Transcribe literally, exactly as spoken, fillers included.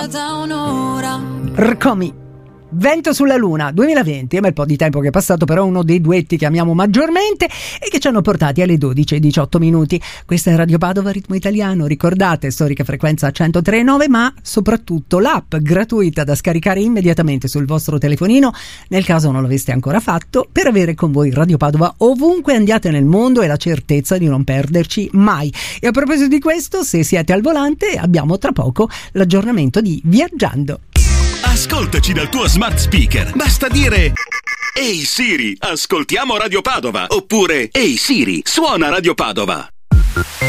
Da un'ora. Rcomi. Vento sulla Luna duemilaventi, è un bel po' di tempo che è passato, però uno dei duetti che amiamo maggiormente e che ci hanno portati alle dodici e diciotto minuti. Questa è Radio Padova Ritmo Italiano, ricordate, storica frequenza centotre e nove, ma soprattutto l'app gratuita da scaricare immediatamente sul vostro telefonino, nel caso non l'aveste ancora fatto, per avere con voi Radio Padova ovunque andiate nel mondo e la certezza di non perderci mai. E a proposito di questo, se siete al volante, abbiamo tra poco l'aggiornamento di Viaggiando. Ascoltaci dal tuo smart speaker. Basta dire: ehi Siri, ascoltiamo Radio Padova. Oppure: ehi Siri, suona Radio Padova.